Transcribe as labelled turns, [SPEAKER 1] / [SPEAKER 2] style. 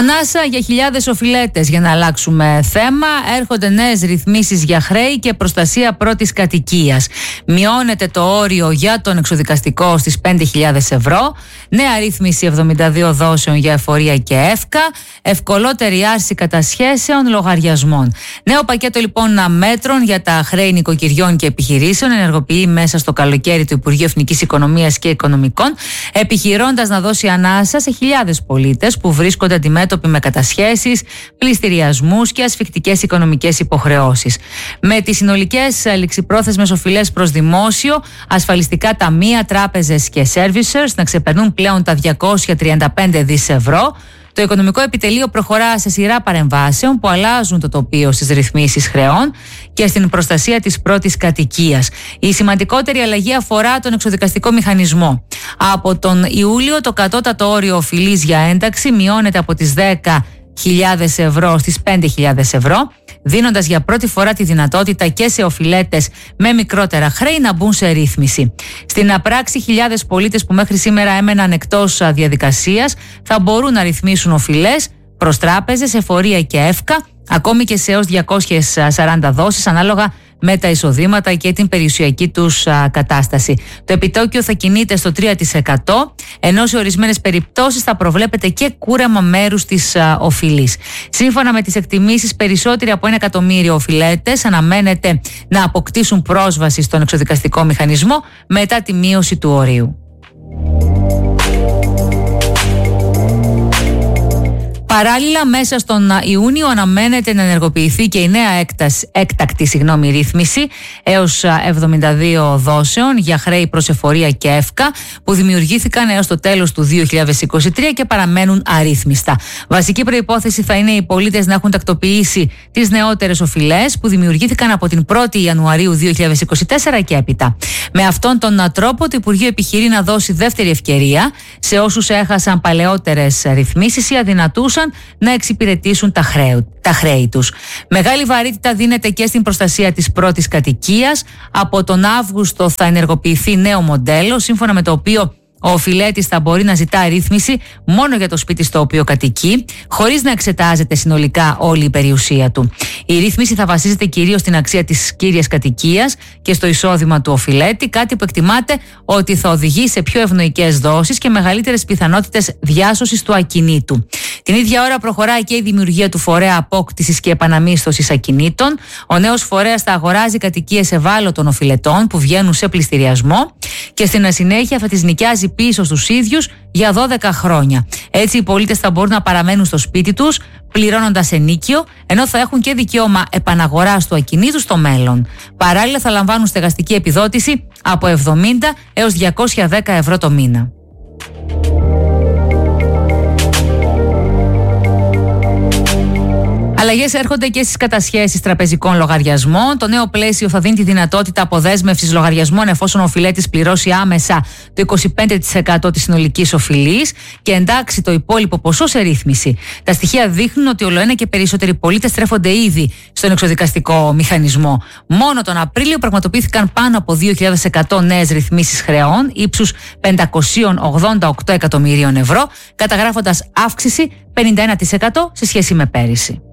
[SPEAKER 1] Ανάσα για χιλιάδες οφειλέτες. Για να αλλάξουμε θέμα, έρχονται νέες ρυθμίσεις για χρέη και προστασία πρώτης κατοικίας. Μειώνεται το όριο για τον εξοδικαστικό στις 5.000 ευρώ. Νέα ρύθμιση 72 δόσεων για εφορία και εύκα. Ευκολότερη άρση κατασχέσεων λογαριασμών. Νέο πακέτο λοιπόν μέτρων για τα χρέη νοικοκυριών και επιχειρήσεων ενεργοποιεί μέσα στο καλοκαίρι του Υπουργείου Εθνικής Οικονομίας και Οικονομικών, επιχειρώντας να δώσει ανάσα σε χιλιάδες πολίτες που βρίσκονται αντιμέτωποι με κατασχέσεις, πληστηριασμούς και ασφικτικές οικονομικές υποχρεώσεις. Με τις συνολικές ληξιπρόθεσμες οφειλές προς δημόσιο, ασφαλιστικά ταμεία, τράπεζες και servicers να ξεπερνούν πλέον τα 235 δις ευρώ, το Οικονομικό Επιτελείο προχωρά σε σειρά παρεμβάσεων που αλλάζουν το τοπίο στις ρυθμίσεις χρεών και στην προστασία της πρώτης κατοικίας. Η σημαντικότερη αλλαγή αφορά τον εξοδικαστικό μηχανισμό. Από τον Ιούλιο το κατώτατο όριο οφειλής για ένταξη μειώνεται από τις 10.000 ευρώ στις 5.000 ευρώ, δίνοντας για πρώτη φορά τη δυνατότητα και σε οφειλέτες με μικρότερα χρέη να μπουν σε ρύθμιση. Στην πράξη, χιλιάδες πολίτες που μέχρι σήμερα έμεναν εκτός διαδικασίας θα μπορούν να ρυθμίσουν οφειλές προς τράπεζες, εφορία και εύκα, ακόμη και σε έως 240 δόσεις ανάλογα με τα εισοδήματα και την περιουσιακή τους κατάσταση. Το επιτόκιο θα κινείται στο 3%, ενώ σε ορισμένες περιπτώσεις θα προβλέπεται και κούρεμα μέρους της οφειλής. Σύμφωνα με τις εκτιμήσεις, περισσότεροι από 1 εκατομμύριο οφειλέτες αναμένεται να αποκτήσουν πρόσβαση στον εξοδικαστικό μηχανισμό μετά τη μείωση του ορίου. Παράλληλα, μέσα στον Ιούνιο αναμένεται να ενεργοποιηθεί και η νέα έκτακτη ρύθμιση έως 72 δόσεων για χρέη προς εφορία και εύκα που δημιουργήθηκαν έως το τέλος του 2023 και παραμένουν αρρύθμιστα. Βασική προϋπόθεση θα είναι οι πολίτες να έχουν τακτοποιήσει τις νεότερες οφειλές που δημιουργήθηκαν από την 1η Ιανουαρίου 2024 και έπειτα. Με αυτόν τον τρόπο, το Υπουργείο επιχειρεί να δώσει δεύτερη ευκαιρία σε όσους έχασαν παλαιότερες ρυθμίσεις ή αδυνατούσαν να εξυπηρετήσουν τα χρέη τους. Μεγάλη βαρύτητα δίνεται και στην προστασία της πρώτης κατοικίας. Από τον Αύγουστο θα ενεργοποιηθεί νέο μοντέλο, σύμφωνα με το οποίο ο οφειλέτης θα μπορεί να ζητά ρύθμιση μόνο για το σπίτι στο οποίο κατοικεί, χωρίς να εξετάζεται συνολικά όλη η περιουσία του. Η ρύθμιση θα βασίζεται κυρίως στην αξία της κύριας κατοικίας και στο εισόδημα του οφειλέτη, κάτι που εκτιμάται ότι θα οδηγεί σε πιο ευνοϊκές δόσεις και μεγαλύτερες πιθανότητες διάσωσης του ακινήτου. Την ίδια ώρα προχωράει και η δημιουργία του φορέα απόκτησης και επαναμίσθωσης ακινήτων. Ο νέος φορέας θα αγοράζει κατοικίες ευάλωτων οφειλετών που βγαίνουν σε πληστηριασμό και στην συνέχεια θα τις νοικιάζει πίσω στους ίδιους για 12 χρόνια. Έτσι οι πολίτες θα μπορούν να παραμένουν στο σπίτι τους πληρώνοντας ενίκιο, ενώ θα έχουν και δικαίωμα επαναγοράς του ακινήτου στο μέλλον. Παράλληλα θα λαμβάνουν στεγαστική επιδότηση από 70 έως 210 ευρώ το μήνα. Αλλαγές έρχονται και στις κατασχέσεις τραπεζικών λογαριασμών. Το νέο πλαίσιο θα δίνει τη δυνατότητα αποδέσμευσης λογαριασμών εφόσον ο οφειλέτης πληρώσει άμεσα το 25% της συνολικής οφειλής και εντάξει το υπόλοιπο ποσό σε ρύθμιση. Τα στοιχεία δείχνουν ότι ολοένα και περισσότεροι πολίτες στρέφονται ήδη στον εξοδικαστικό μηχανισμό. Μόνο τον Απρίλιο πραγματοποιήθηκαν πάνω από 2.100 νέες ρυθμίσεις χρεών ύψους 588 εκατομμυρίων ευρώ, καταγράφοντας αύξηση 51% σε σχέση με πέρυσι.